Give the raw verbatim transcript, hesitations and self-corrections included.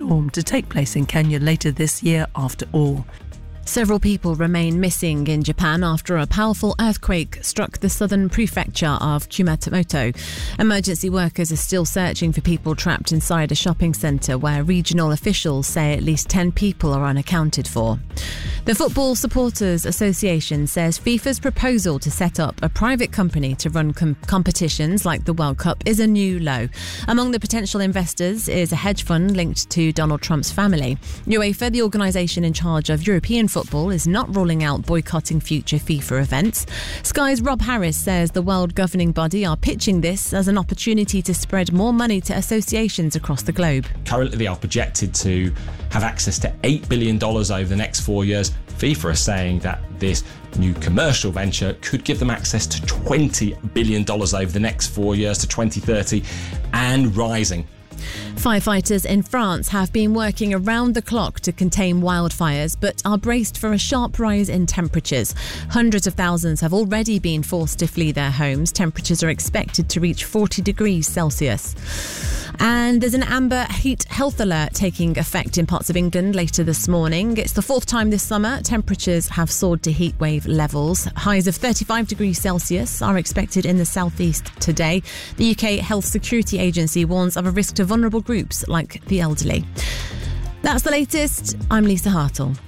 storm to take place in Kenya later this year after all. Several people remain missing in Japan after a powerful earthquake struck the southern prefecture of Kumamoto. Emergency workers are still searching for people trapped inside a shopping centre where regional officials say at least ten people are unaccounted for. The Football Supporters Association says FIFA's proposal to set up a private company to run com- competitions like the World Cup is a new low. Among the potential investors is a hedge fund linked to Donald Trump's family. UEFA, the organisation in charge of European football, Football is not ruling out boycotting future FIFA events. Sky's Rob Harris says the world governing body are pitching this as an opportunity to spread more money to associations across the globe. Currently, they are projected to have access to eight billion dollars over the next four years. FIFA are saying that this new commercial venture could give them access to twenty billion dollars over the next four years to twenty thirty and rising. Firefighters in France have been working around the clock to contain wildfires, but are braced for a sharp rise in temperatures. Hundreds of thousands have already been forced to flee their homes. Temperatures are expected to reach forty degrees Celsius. And there's an amber heat health alert taking effect in parts of England later this morning. It's the fourth time this summer temperatures have soared to heatwave levels. Highs of thirty-five degrees Celsius are expected in the southeast today. The U K Health Security Agency warns of a risk to vulnerable groups like the elderly. That's the latest. I'm Lisa Hartle.